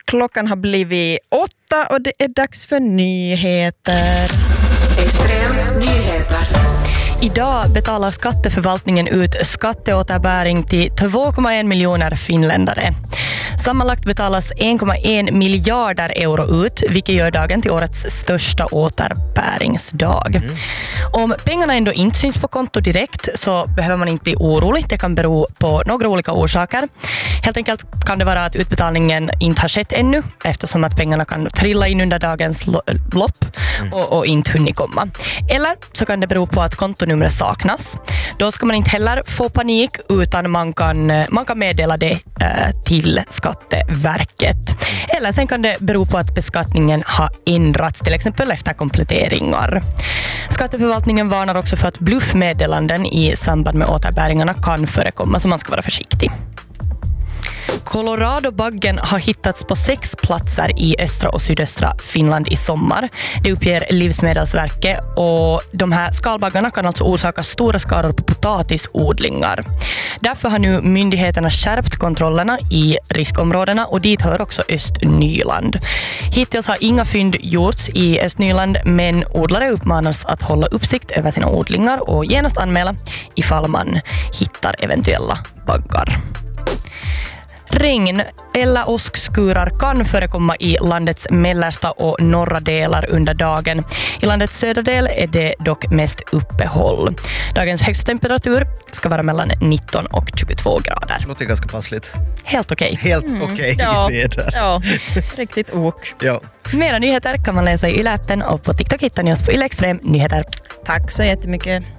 Klockan har blivit 8 och det är dags för nyheter. Extrem nyheter. Idag betalar skatteförvaltningen ut skatteåterbäring till 2,1 miljoner finländare. Sammanlagt betalas 1,1 miljarder euro ut, vilket gör dagen till årets största återbäringsdag. Om pengarna ändå inte syns på konto direkt så behöver man inte bli orolig. Det kan bero på några olika orsaker. Helt enkelt kan det vara att utbetalningen inte har skett ännu, eftersom att pengarna kan trilla in under dagens lopp och inte hunnit komma. Eller så kan det bero på att kontonumret saknas. Då ska man inte heller få panik, utan man kan meddela det till Skatteverket. Eller sen kan det bero på att beskattningen har ändrats, till exempel efter kompletteringar. Skatteförvaltningen varnar också för att bluffmeddelanden i samband med återbäringarna kan förekomma, så man ska vara försiktig. Colorado-baggen har hittats på 6 platser i östra och sydöstra Finland i sommar. Det uppger Livsmedelsverket, och de här skalbaggarna kan alltså orsaka stora skador på potatisodlingar. Därför har nu myndigheterna skärpt kontrollerna i riskområdena, och dit hör också Östnyland. Hittills har inga fynd gjorts i Östnyland, men odlare uppmanas att hålla uppsikt över sina odlingar och genast anmäla ifall man hittar eventuella baggar. Regn eller åskskurar kan förekomma i landets mellersta och norra delar under dagen. I landets södra del är det dock mest uppehåll. Dagens högsta temperatur ska vara mellan 19 och 22 grader. Det låter ganska passligt. Helt okej. Helt okej. Ja, riktigt ok. Ja. Mera nyheter kan man läsa i Yle-appen, och på TikTok hittar ni oss på Yle Extrem Nyheter. Tack så jättemycket.